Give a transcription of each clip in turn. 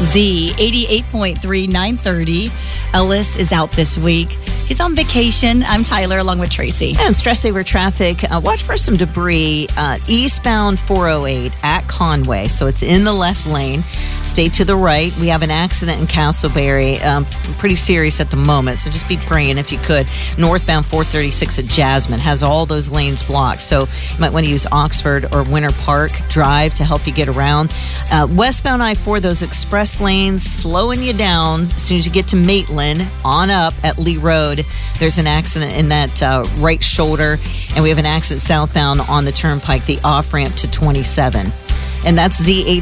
Z 88.3, 930. Ellis is out this week. He's on vacation. I'm Tyler, along with Tracy. And stress saver traffic. Watch for some debris eastbound 408 at Conway. So it's in the left lane. Stay to the right. We have an accident in Castleberry. Pretty serious at the moment. So just be praying if you could. Northbound 436 at Jasmine has all those lanes blocked. So you might want to use Oxford or Winter Park Drive to help you get around. Westbound I-4, those express lanes slowing you down. As soon as you get to Maitland, on up at Lee Road, there's an accident in that right shoulder, and we have an accident southbound on the turnpike, the off-ramp to 27. And that's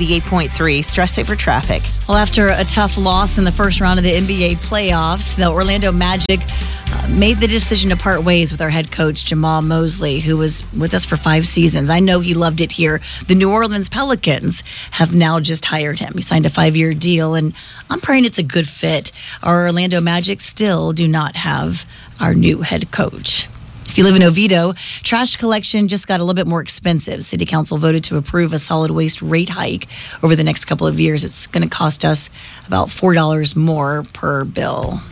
Z88.3, stress saver traffic. Well, after a tough loss in the first round of the NBA playoffs, the Orlando Magic made the decision to part ways with our head coach, Jamal Mosley, who was with us for 5 seasons. I know he loved it here. The New Orleans Pelicans have now just hired him. He signed a 5-year deal, and I'm praying it's a good fit. Our Orlando Magic still do not have our new head coach. If you live in Oviedo, trash collection just got a little bit more expensive. City Council voted to approve a solid waste rate hike over the next couple of years. It's going to cost us about $4 more per bill.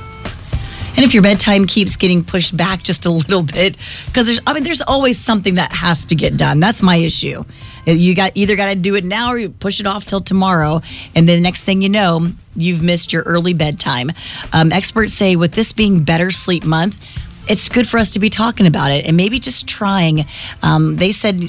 And if your bedtime keeps getting pushed back just a little bit, because there's always something that has to get done. That's my issue. You either got to do it now or you push it off till tomorrow. And then the next thing you know, you've missed your early bedtime. Experts say with this being Better Sleep Month, it's good for us to be talking about it and maybe just trying. They said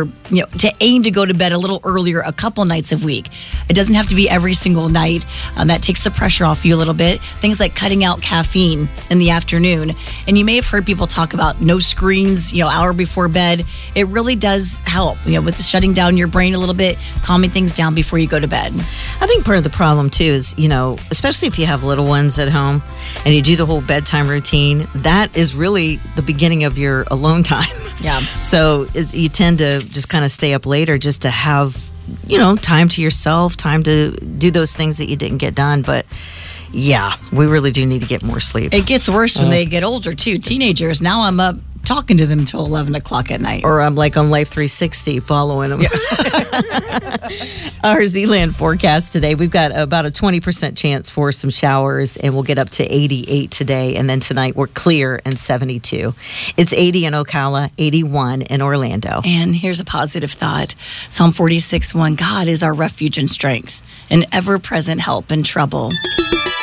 to aim to go to bed a little earlier a couple nights a week. It doesn't have to be every single night. That takes the pressure off you a little bit. Things like cutting out caffeine in the afternoon. And you may have heard people talk about no screens, hour before bed. It really does help, with shutting down your brain a little bit, calming things down before you go to bed. I think part of the problem too is, especially if you have little ones at home and you do the whole bedtime routine, that is really the beginning of your alone time. Yeah. So you tend to just kind of stay up later just to have, time to yourself, time to do those things that you didn't get done. But yeah, we really do need to get more sleep. It gets worse when they get older too. Teenagers, now I'm up talking to them until 11 o'clock at night. Or I'm like on Life 360 following them. Yeah. Our Zealand forecast today, we've got about a 20% chance for some showers, and we'll get up to 88 today. And then tonight we're clear and 72. It's 80 in Ocala, 81 in Orlando. And here's a positive thought. Psalm 46:1, God is our refuge and strength, an ever-present help in trouble.